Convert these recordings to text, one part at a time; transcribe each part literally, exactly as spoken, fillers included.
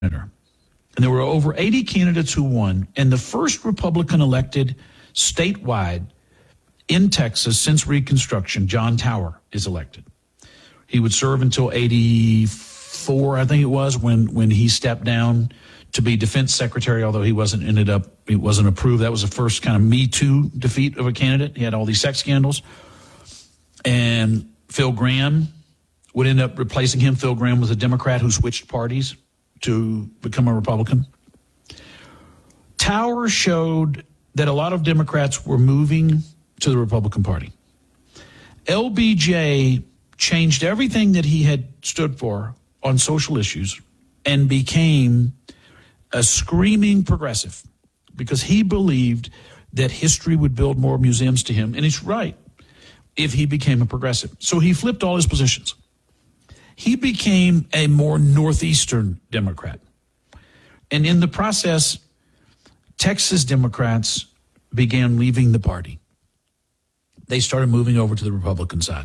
And there were over eighty candidates who won, and the first Republican elected statewide in Texas since Reconstruction, John Tower, is elected. He would serve until eighty-four, I think it was, when when he stepped down to be defense secretary, although he wasn't ended up, it wasn't approved. That was the first kind of Me Too defeat of a candidate. He had all these sex scandals. And Phil Gramm would end up replacing him. Phil Gramm was a Democrat who switched parties to become a Republican. Tower showed that a lot of Democrats were moving to the Republican Party. L B J changed everything that he had stood for on social issues and became a screaming progressive because he believed that history would build more museums to him. And he's right, if he became a progressive. So he flipped all his positions. He became a more Northeastern Democrat. And in the process, Texas Democrats began leaving the party. They started moving over to the Republican side.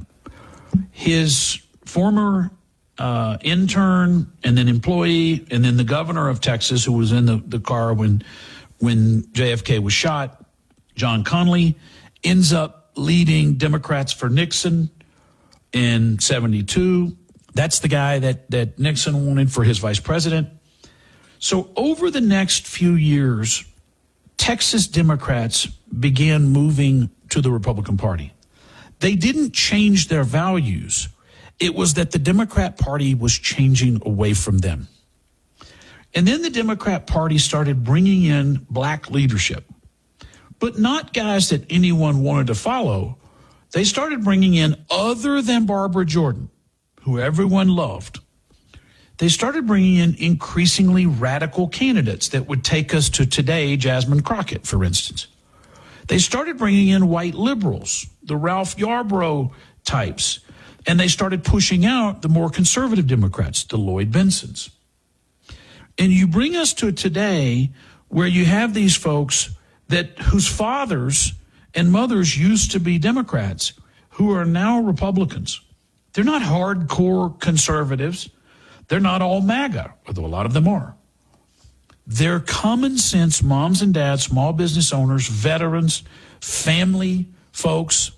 His former uh, intern and then employee and then the governor of Texas, who was in the, the car when when J F K was shot, John Connally, ends up leading Democrats for Nixon in seventy-two. That's the guy that, that Nixon wanted for his vice president. So over the next few years, Texas Democrats began moving to the Republican Party. They didn't change their values. It was that the Democrat Party was changing away from them. And then the Democrat Party started bringing in black leadership, but not guys that anyone wanted to follow. They started bringing in, other than Barbara Jordan, who everyone loved, they started bringing in increasingly radical candidates that would take us to today, Jasmine Crockett, for instance. They started bringing in white liberals, the Ralph Yarbrough types, and they started pushing out the more conservative Democrats, the Lloyd Bensons. And you bring us to today where you have these folks that whose fathers and mothers used to be Democrats who are now Republicans. They're not hardcore conservatives. They're not all MAGA, although a lot of them are. They're common sense moms and dads, small business owners, veterans, family folks.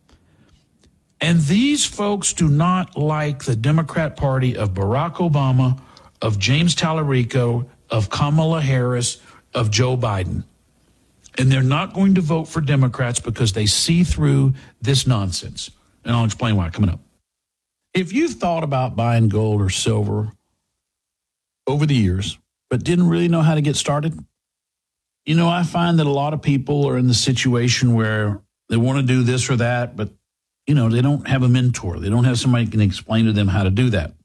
And these folks do not like the Democrat Party of Barack Obama, of James Tallarico, of Kamala Harris, of Joe Biden. And they're not going to vote for Democrats because they see through this nonsense. And I'll explain why coming up. If you've thought about buying gold or silver over the years, but didn't really know how to get started, you know, I find that a lot of people are in the situation where they want to do this or that, but, you know, they don't have a mentor. They don't have somebody who can explain to them how to do that.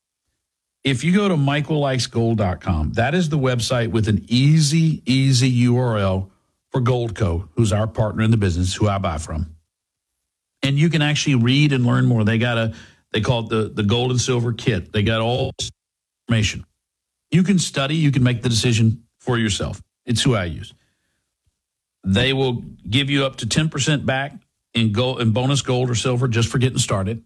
If you go to michael likes gold dot com, that is the website with an easy, easy U R L for Goldco, who's our partner in the business, who I buy from. And you can actually read and learn more. They got a, they call it the, the gold and silver kit. They got all this information. You can study, you can make the decision for yourself. It's who I use. They will give you up to ten percent back in gold and bonus gold or silver just for getting started.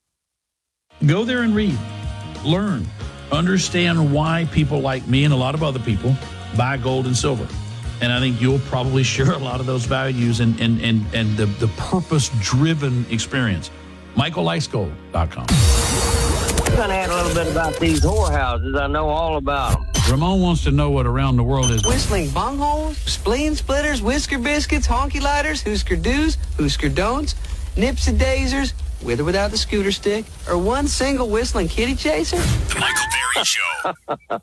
Go there and read, learn, understand why people like me and a lot of other people buy gold and silver. And I think you'll probably share a lot of those values and and and, and the, the purpose-driven experience. michael likes gold dot com. I'm going to add a little bit about these whorehouses. I know all about them. Ramon wants to know what around the world is. Whistling bungholes, spleen splitters, whisker biscuits, honky lighters, Husker do's, Husker don'ts, nipsy daisers, with or without the scooter stick, or one single whistling kitty chaser. The Michael Berry Show.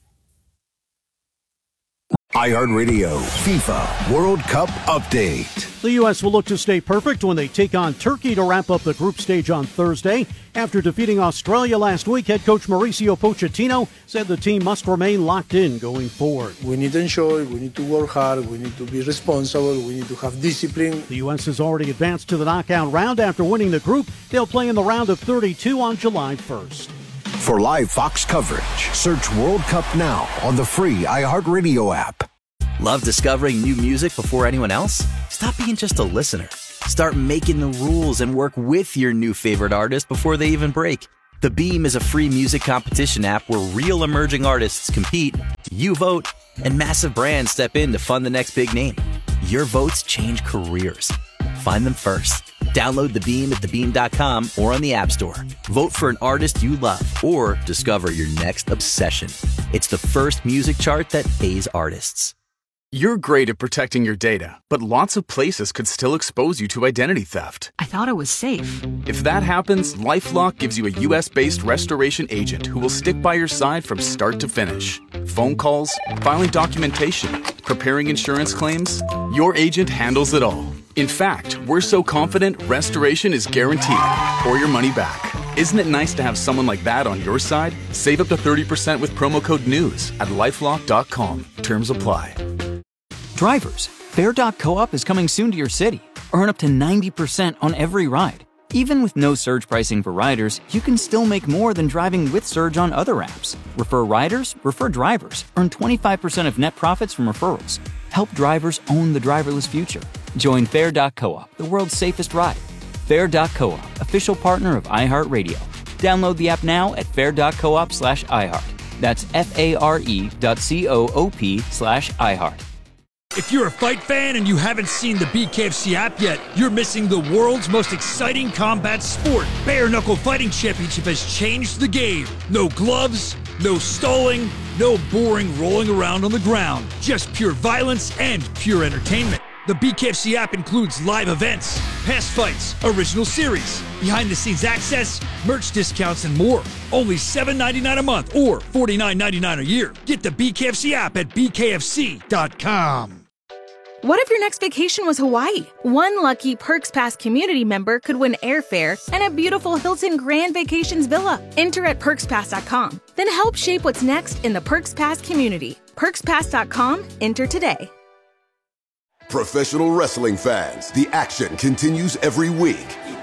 iHeartRadio FIFA World Cup Update. The U S will look to stay perfect when they take on Turkey to wrap up the group stage on Thursday. After defeating Australia last week, head coach Mauricio Pochettino said the team must remain locked in going forward. We need to enjoy, we need to work hard, we need to be responsible, we need to have discipline. The U S has already advanced to the knockout round after winning the group. They'll play in the round of thirty-two on July first. For live Fox coverage, search World Cup now on the free iHeartRadio app. Love discovering new music before anyone else? Stop being just a listener. Start making the rules and work with your new favorite artist before they even break. The Beam is a free music competition app where real emerging artists compete, you vote, and massive brands step in to fund the next big name. Your votes change careers. Find them first. Download The Beam at the beam dot com or on the App Store. Vote for an artist you love or discover your next obsession. It's the first music chart that pays artists. You're great at protecting your data, but lots of places could still expose you to identity theft. I thought it was safe. If that happens, LifeLock gives you a U S-based restoration agent who will stick by your side from start to finish. Phone calls, filing documentation, preparing insurance claims, your agent handles it all. In fact, we're so confident restoration is guaranteed or your money back. Isn't it nice to have someone like that on your side? Save up to thirty percent with promo code NEWS at lifelock dot com. Terms apply. Drivers, Fair dot coop is coming soon to your city. Earn up to ninety percent on every ride. Even with no surge pricing for riders, you can still make more than driving with Surge on other apps. Refer riders, refer drivers. Earn twenty-five percent of net profits from referrals. Help drivers own the driverless future. Join Fair dot coop, the world's safest ride. Fair dot coop, official partner of iHeartRadio. Download the app now at fair dot coop slash iHeart. That's F-A-R-E dot C-O-O-P slash iHeart. If you're a fight fan and you haven't seen the B K F C app yet, you're missing the world's most exciting combat sport. Bare Knuckle Fighting Championship has changed the game. No gloves, no stalling, no boring rolling around on the ground. Just pure violence and pure entertainment. The B K F C app includes live events, past fights, original series, behind-the-scenes access, merch discounts, and more. Only seven dollars and ninety-nine cents a month or forty-nine dollars and ninety-nine cents a year. Get the B K F C app at B K F C dot com. What if your next vacation was Hawaii? One lucky Perks Pass community member could win airfare and a beautiful Hilton Grand Vacations villa. Enter at perks pass dot com. Then help shape what's next in the Perks Pass community. perks pass dot com. Enter today. Professional wrestling fans, the action continues every week.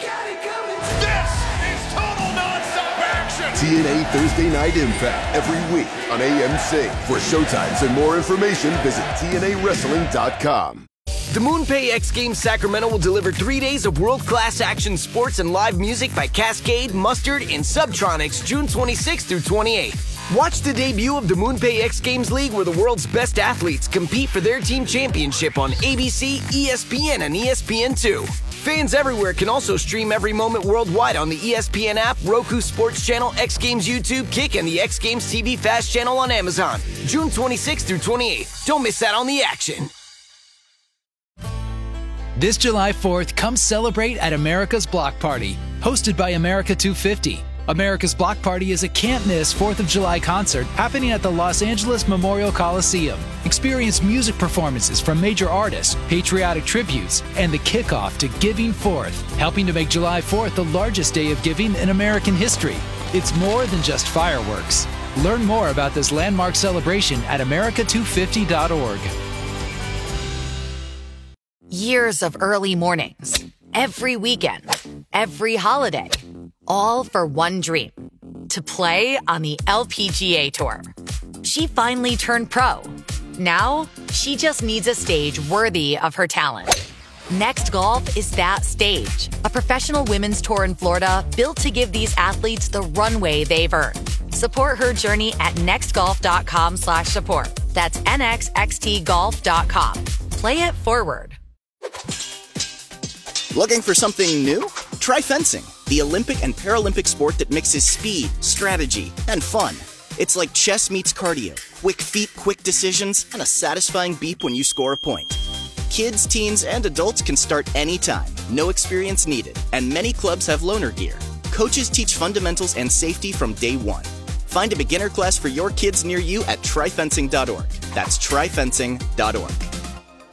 This is total nonstop action. T N A Thursday Night Impact every week on A M C. For showtimes and more information, visit T N A wrestling dot com. The MoonPay X Games Sacramento will deliver three days of world-class action sports and live music by Cascade, Mustard, and Subtronics June twenty-sixth through twenty-eighth. Watch the debut of the MoonPay X Games League where the world's best athletes compete for their team championship on A B C, E S P N, and E S P N two. Fans everywhere can also stream every moment worldwide on the E S P N app, Roku Sports Channel, X Games YouTube, Kick, and the X Games T V Fast Channel on Amazon. June twenty-sixth through twenty-eighth. Don't miss out on the action. This July fourth, come celebrate at America's Block Party, hosted by America two fifty. America's Block Party is a can't-miss fourth of July concert happening at the Los Angeles Memorial Coliseum. Experience music performances from major artists, patriotic tributes, and the kickoff to Giving Fourth, helping to make July fourth the largest day of giving in American history. It's more than just fireworks. Learn more about this landmark celebration at america two fifty dot org. Years of early mornings, every weekend, every holiday, all for one dream, to play on the L P G A Tour. She finally turned pro. Now, she just needs a stage worthy of her talent. Next Golf is that stage, a professional women's tour in Florida built to give these athletes the runway they've earned. Support her journey at nextgolf.com slash support. That's N X X T golf dot com. Play it forward. Looking for something new? Try fencing, the Olympic and Paralympic sport that mixes speed, strategy, and fun. It's like chess meets cardio, quick feet, quick decisions, and a satisfying beep when you score a point. Kids, teens, and adults can start anytime, no experience needed, and many clubs have loaner gear. Coaches teach fundamentals and safety from day one. Find a beginner class for your kids near you at try fencing dot org. That's try fencing dot org.